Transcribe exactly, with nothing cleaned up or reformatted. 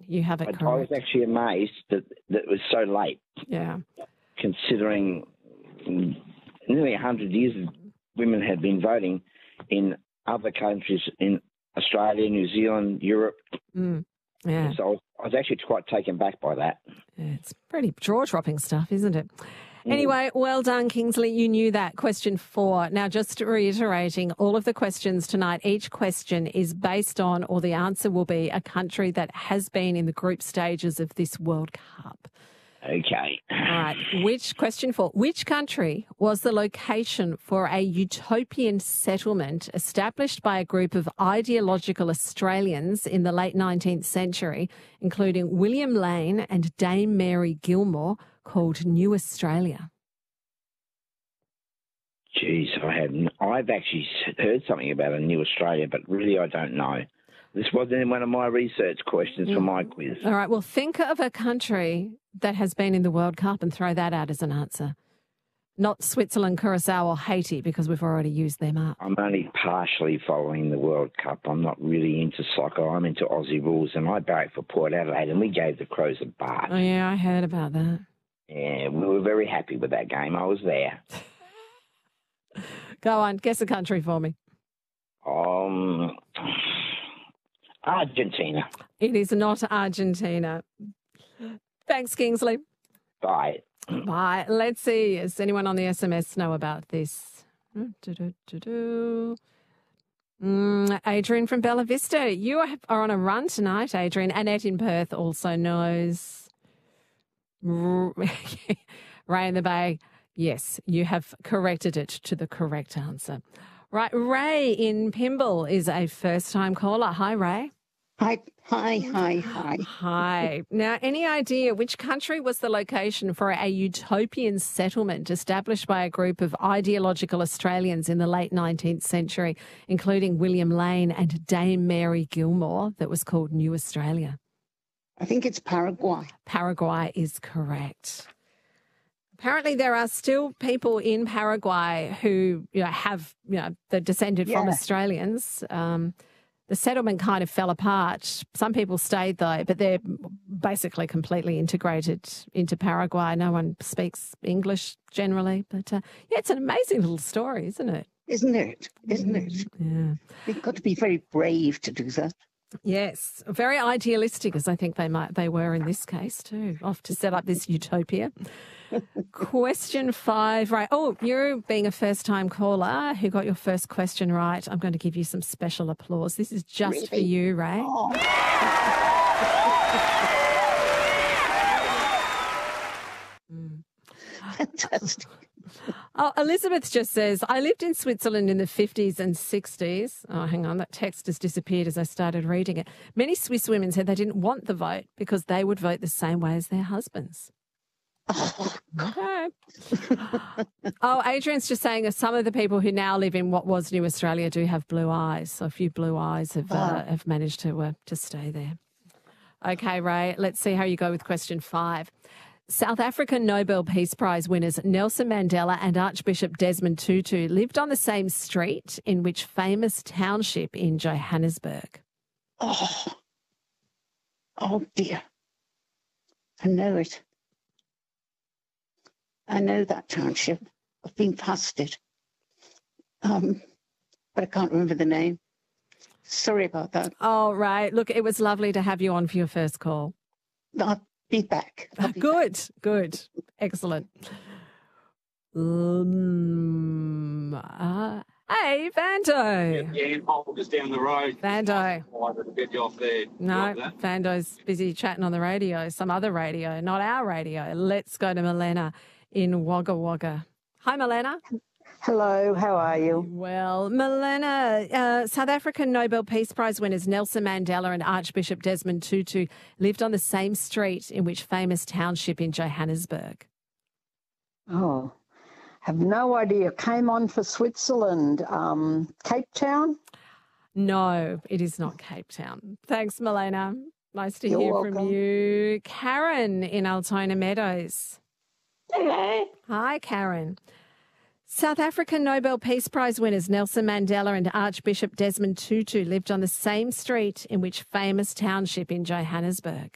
You have it I, correct. I was actually amazed that, that it was so late. Yeah. Considering nearly one hundred years women had been voting in other countries in Australia, New Zealand, Europe. Mm. Yeah. So I was, I was actually quite taken back by that. Yeah, it's pretty jaw-dropping stuff, isn't it? Anyway, well done, Kingsley. You knew that. Question four. Now, just reiterating, all of the questions tonight, each question is based on, or the answer will be, a country that has been in the group stages of this World Cup. Okay. All right. Which question four? Which country was the location for a utopian settlement established by a group of ideological Australians in the late nineteenth century, including William Lane and Dame Mary Gilmore, called New Australia? Geez, I have. I've actually heard something about a New Australia, but really I don't know. This wasn't in one of my research questions for my quiz. All right. Well, think of a country that has been in the World Cup and throw that out as an answer. Not Switzerland, Curacao or Haiti, because we've already used them up. I'm only partially following the World Cup. I'm not really into soccer. I'm into Aussie rules, and I barracked for Port Adelaide, and we gave the Crows a bath. Oh, yeah, I heard about that. Yeah, we were very happy with that game. I was there. Go on, guess a country for me. Um, Argentina. It is not Argentina. Thanks, Kingsley. Bye. Bye. Let's see. Does anyone on the S M S know about this? Do-do-do-do. Mm, Adrian from Bella Vista. You are, are on a run tonight, Adrian. Annette in Perth also knows. Ray in the Bay. Yes, you have corrected it to the correct answer. Right. Ray in Pymble is a first-time caller. Hi, Ray. Hi, hi, hi, hi. Hi. Now, any idea which country was the location for a utopian settlement established by a group of ideological Australians in the late nineteenth century, including William Lane and Dame Mary Gilmore, that was called New Australia? I think it's Paraguay. Paraguay is correct. Apparently, there are still people in Paraguay who, you know, have, you know, they're descended Yeah. from Australians. Um, the settlement kind of fell apart. Some people stayed, though, but they're basically completely integrated into Paraguay. No one speaks English generally. But, uh, yeah, it's an amazing little story, isn't it? Isn't it? Isn't it? Yeah. You've got to be very brave to do that. Yes, very idealistic, as I think they might they were in this case too, off to set up this utopia. Question five, right? Oh, you're being a first-time caller who got your first question right. I'm going to give you some special applause. This is just Really? for you, Ray. Oh. Fantastic. Oh, Elizabeth just says, I lived in Switzerland in the fifties and sixties. Oh, hang on, that text has disappeared as I started reading it. Many Swiss women said they didn't want the vote because they would vote the same way as their husbands. Oh, Okay. Oh, Adrian's just saying that some of the people who now live in what was New Australia do have blue eyes. So a few blue eyes have, uh, have managed to, uh, to stay there. Okay, Ray, let's see how you go with question five. South African Nobel Peace Prize winners Nelson Mandela and Archbishop Desmond Tutu lived on the same street in which famous township in Johannesburg? oh, oh dear. I know it. I know that township. I've been past it. Um, but I can't remember the name. Sorry about that. Oh, right. Look, it was lovely to have you on for your first call. I'll be back. I'll be Good, back. good. Excellent. Um, uh, hey, Vando. Yeah, Paul just down the road. Vando. I would get you off there. No, Like that. Vando's busy chatting on the radio, some other radio, not our radio. Let's go to Milena in Wagga Wagga. Hi, Milena. Hello, how are you? Well, Milena, uh, South African Nobel Peace Prize winners Nelson Mandela and Archbishop Desmond Tutu lived on the same street in which famous township in Johannesburg? Oh, have no idea. Came on for Switzerland, um, Cape Town. No, it is not Cape Town. Thanks, Milena. Nice to You're hear welcome. from you. Karen in Altona Meadows. Hello. Hi, Karen. South African Nobel Peace Prize winners Nelson Mandela and Archbishop Desmond Tutu lived on the same street in which famous township in Johannesburg?